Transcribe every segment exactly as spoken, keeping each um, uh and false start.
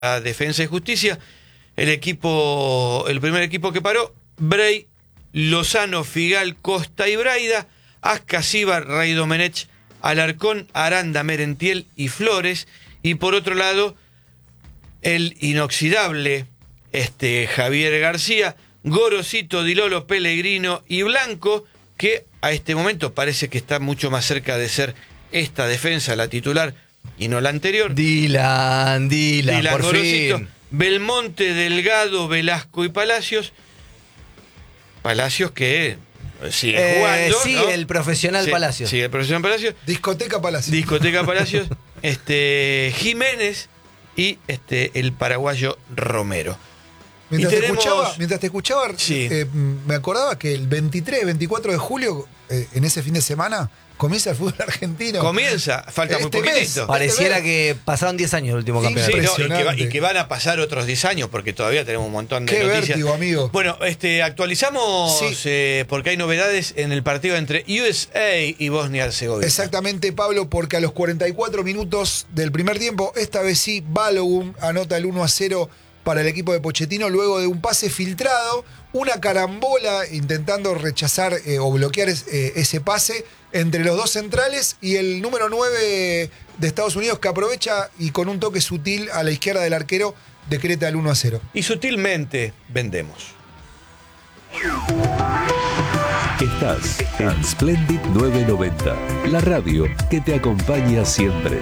Defensa y Justicia, el equipo, el primer equipo que paró, Bray, Lozano, Figal, Costa y Braida, Ascasíbar, Ray Domenech, Alarcón, Aranda, Merentiel y Flores, y por otro lado, el inoxidable este, Javier García, Gorosito, Dilolo, Pellegrino y Blanco, que a este momento parece que está mucho más cerca de ser esta defensa la titular y no la anterior. Dylan, Dylan, Dylan, por Gorosito, fin. Belmonte, Delgado, Velasco y Palacios. Palacios que sigue Eh, jugando, sí, ¿no? el profesional Sí, Palacios. Sí, el profesional Palacios. Discoteca Palacios. Discoteca Palacios. este, Jiménez y este, el paraguayo Romero. Mientras, Y te tenemos- escuchaba, mientras te escuchaba, Sí. eh, me acordaba que el veintitrés, veinticuatro de julio, eh, en ese fin de semana, comienza el fútbol argentino. Comienza, falta muy Este mes. poquitito. Pareciera Este que pasaron diez años el último Sí, campeonato. Sí, no, y, que va- Impresionante. y que van a pasar otros diez años porque todavía tenemos un montón de Qué noticias. vértigo, amigo. Bueno, este, actualizamos Sí. eh, porque hay novedades en el partido entre U S A y Bosnia-Herzegovina. Exactamente, Pablo, porque a los cuarenta y cuatro minutos del primer tiempo, esta vez sí, Balogun anota el uno a cero para el equipo de Pochettino luego de un pase filtrado, una carambola intentando rechazar eh, o bloquear es- eh, ese pase entre los dos centrales y el número nueve de Estados Unidos que aprovecha y con un toque sutil a la izquierda del arquero decreta el uno a cero. Y sutilmente vendemos. Estás en Splendid novecientos noventa, la radio que te acompaña siempre.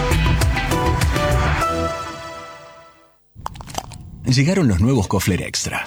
Llegaron los nuevos Kofler Extra.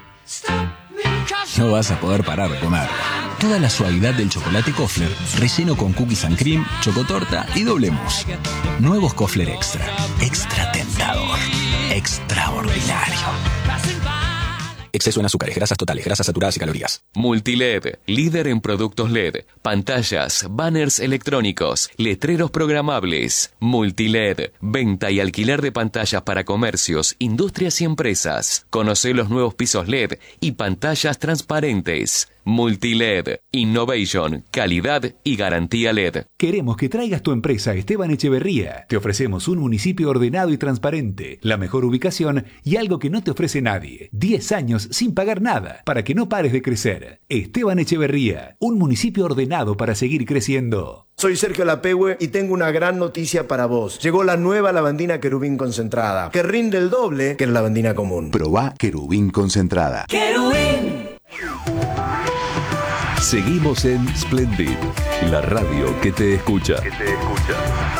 No vas a poder parar de comer. Toda la suavidad del chocolate Kofler, relleno con cookies and cream, chocotorta y doble mousse. Nuevos Kofler Extra. Extra tentador. Extraordinario. Exceso en azúcares, grasas totales, grasas saturadas y calorías. Multiled, líder en productos L E D, pantallas, banners electrónicos, letreros programables. Multiled, venta y alquiler de pantallas para comercios, industrias y empresas. Conoce los nuevos pisos L E D y pantallas transparentes. Multiled, innovation, calidad y garantía L E D. Queremos que traigas tu empresa a Esteban Echeverría. Te ofrecemos un municipio ordenado y transparente, la mejor ubicación y algo que no te ofrece nadie. diez años sin pagar nada, para que no pares de crecer. Esteban Echeverría, un municipio ordenado para seguir creciendo. Soy Sergio Lapehue y tengo una gran noticia para vos. Llegó la nueva lavandina Querubín concentrada, que rinde el doble que la lavandina común. Probá Querubín concentrada. Seguimos en Splendid, la radio que te escucha.